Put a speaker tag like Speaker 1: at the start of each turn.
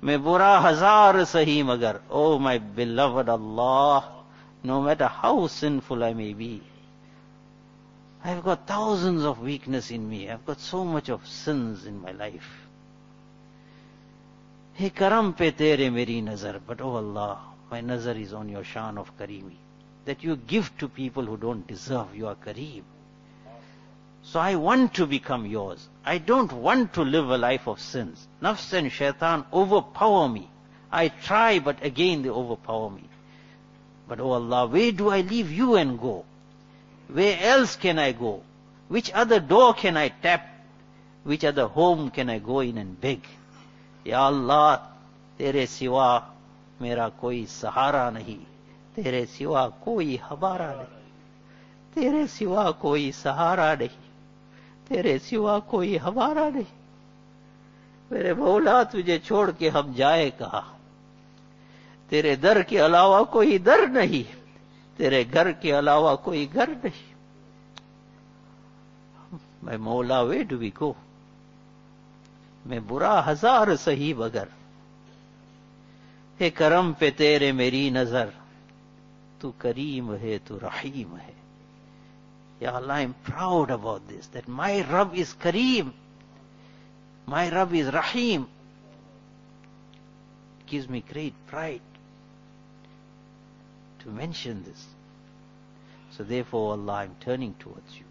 Speaker 1: मैं बुरा हजार सही मगर, oh my beloved Allah, no matter how sinful I may be, I've got thousands of weakness in me. I've got so much of sins in my life. Hey karam pe tere meri nazar, but oh Allah, my nazar is on your shan of Kareemi, that you give to people who don't deserve. You are Kareem. So I want to become yours. I don't want to live a life of sins. Nafs and shaitan overpower me. I try, but again they overpower me. But oh Allah, where do I leave you and go? Where else can I go? Which other door can I tap? Which other home can I go in and beg? Ya Allah, tere siwa mera koi sahara nahi. Tere siwa koi hamara nahi. Tere siwa koi sahara nahi. तेरे सिवा कोई हमारा नहीं. मेरे मौला तुझे छोड़ के हम जाए कहां? तेरे दर के अलावा कोई दर नहीं, तेरे घर के अलावा कोई घर नहीं. मैं मौला, where do we go? मैं बुरा हजार सही मगर, हे करम पे तेरे मेरी नजर, तू करीम है, तू रहीम है. Ya Allah, I'm proud about this, that my Rabb is Kareem, my Rabb is Rahim. It gives me great pride to mention this. So therefore, Allah, I'm turning towards you.